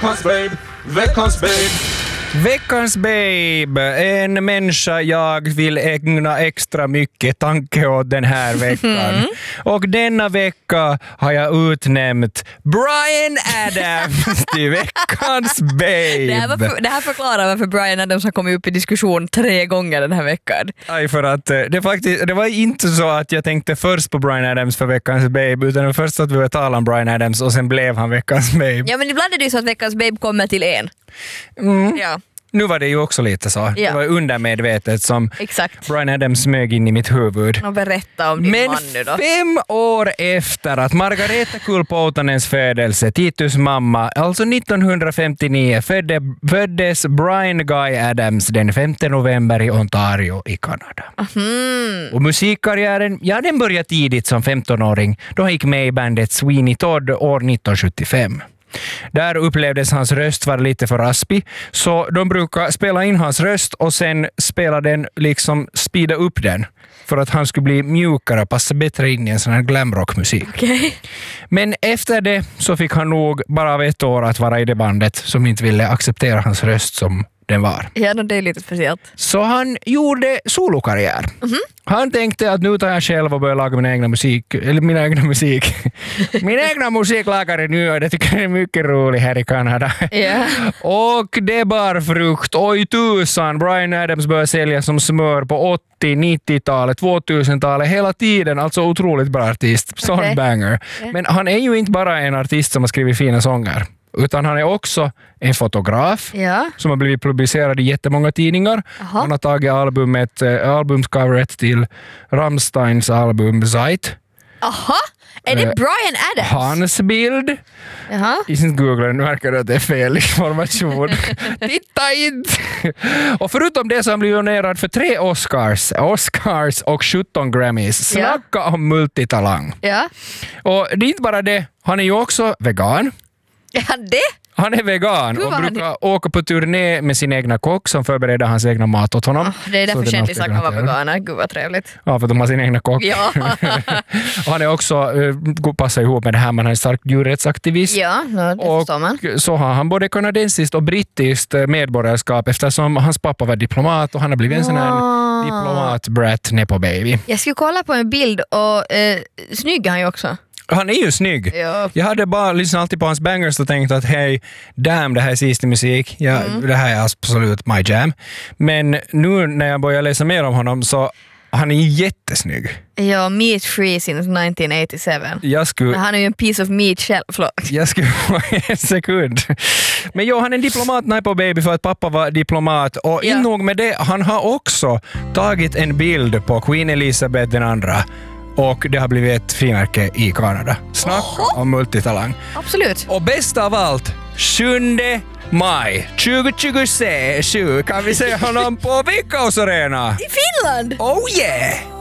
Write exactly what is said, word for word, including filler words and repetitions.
Veckans babe, veckans babe. Veckans babe, en människa jag vill ägna extra mycket tanke åt den här veckan. Mm. Och denna vecka har jag utnämnt Bryan Adams till veckans babe. Det här, var för, det här förklarar varför Bryan Adams har kommit upp i diskussion tre gånger den här veckan. Aj, för att det, faktiskt, det var inte så att jag tänkte först på Bryan Adams för veckans babe, utan först att vi var tala om Bryan Adams och sen blev han veckans babe. Ja, men ibland är det ju så att veckans babe kommer till en. Mm. Ja. Nu var det ju också lite så. Ja. Det var undermedvetet som Exakt. Bryan Adams smög in i mitt huvud. Och berätta om din Men man nu då. fem år efter att Margareta Kulpoutanens födelse, Titus mamma, alltså nittonhundrafemtionio födde, föddes Bryan Guy Adams den femte november i Ontario i Kanada. Mm. Och musikkarriären, ja, den började tidigt som femtonåring då han gick med i bandet Sweeney Todd år nittonhundrasjuttiofem. Där upplevdes hans röst vara lite för raspig, så de brukar spela in hans röst och sen spela den, liksom speeda upp den för att han skulle bli mjukare och passa bättre in i en sån här glamrockmusik. Okay. Men efter det så fick han nog bara av ett år att vara i det bandet som inte ville acceptera hans röst som den var. Ja, det är lite speciellt. Så han gjorde solokarriär. Mm-hmm. Han tänkte att nu tar jag själv och börjar laga min egna musik. Eller min egna musik. min egna musiklagare nu, och det tycker jag är mycket roligt här i Kanada. Yeah. Och det bar frukt. Oj tusan, Bryan Adams började sälja som smör på åttio-, nittiotalet, tvåtusentalet hela tiden. Alltså otroligt bra artist. Sån okay. banger. Yeah. Men han är ju inte bara en artist som har skrivit fina sånger, utan han är också en fotograf ja. som har blivit publicerad i jättemånga tidningar. Aha. Han har tagit albumet, äh, albumcoveret till Rammsteins album Zeit. Aha, är det äh, Bryan Adams? Hans bild. Jaha. I sin Google, nu verkar det att det är fel information. Titta inte! Och förutom det så har han blivit nominerad för tre Oscars, Oscars och sjutton Grammys. Snacka ja. om multitalang. Ja. Och det är inte bara det, han är ju också vegan. Är han det? Han är vegan och brukar han... åka på turné med sin egna kock som förbereder hans egna mat åt honom. Oh, det är därför kändisar kan vara veganer. Gud vad trevligt. Ja, för de har sin egna kock. Ja. Och han är också, uh, passar ihop med det här, man är en stark djurrättsaktivist. Ja, det förstår man. Och så har han både kanadensiskt och brittiskt medborgarskap eftersom hans pappa var diplomat och han har blivit en oh. sån här diplomat-brat nepo baby. Jag skulle kolla på en bild och uh, snygg han ju också. Han är ju snygg. Ja. Jag hade bara lyssnat alltid på hans bangers och tänkt att hej, damn, det här är sista musik. Ja, mm. Det här är absolut my jam. Men nu när jag börjar läsa mer om honom så han är jättesnygg. Ja, meat free since nittonhundraåttiosju. Jag skulle... Han är ju en piece of meat själv. Jag skulle få en sekund. Men jo, han är en diplomat nej på baby för att pappa var diplomat. Och ja. Inte nog med det, han har också tagit en bild på Queen Elizabeth den andra. Och det har blivit ett frimärke i Kanada. Snacka oh. om multitalang. Absolut. Och bäst av allt, sjunde maj tjugohundratjugosju kan vi se honom på Vickhaus Arena. I Finland? Oh yeah!